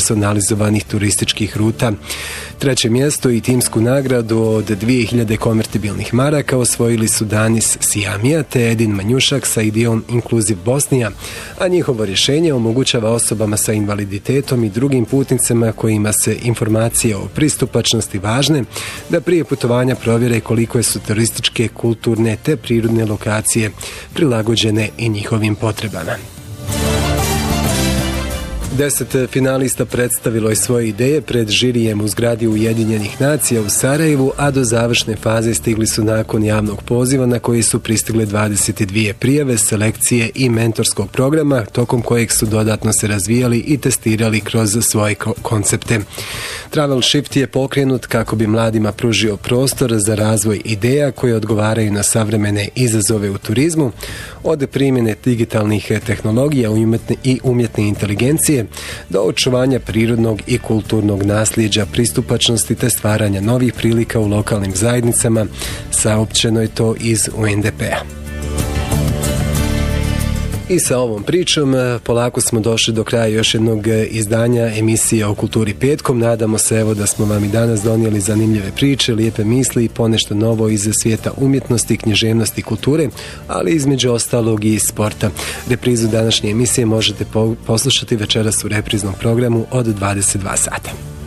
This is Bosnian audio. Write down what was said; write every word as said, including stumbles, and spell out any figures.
personalizovanih turističkih ruta. Treće mjesto i timsku nagradu od dvije hiljade konvertibilnih maraka osvojili su Danis Sijamija te Edin Manjušak sa idejom Inclusive Bosnija, a njihovo rješenje omogućava osobama sa invaliditetom i drugim putnicama kojima se informacije o pristupačnosti važne da prije putovanja provjere koliko su turističke, kulturne te prirodne lokacije prilagođene i njihovim potrebama. Deset finalista predstavilo je svoje ideje pred žirijem u zgradi Ujedinjenih nacija u Sarajevu, a do završne faze stigli su nakon javnog poziva na koji su pristigle dvadeset dvije prijave, selekcije i mentorskog programa, tokom kojeg su dodatno se razvijali i testirali kroz svoje koncepte. Travel Shift je pokrenut kako bi mladima pružio prostor za razvoj ideja koje odgovaraju na savremene izazove u turizmu, od primjene digitalnih tehnologija i umjetne inteligencije do očuvanja prirodnog i kulturnog nasljeđa, pristupačnosti te stvaranja novih prilika u lokalnim zajednicama, saopćeno je to iz U N D P-a. I sa ovom pričom polako smo došli do kraja još jednog izdanja emisije o kulturi petkom. Nadamo se evo da smo vam i danas donijeli zanimljive priče, lijepe misli i ponešto novo iz svijeta umjetnosti, književnosti i kulture, ali između ostalog i sporta. Reprizu današnje emisije možete poslušati večeras u repriznom programu od dvadeset dva sata.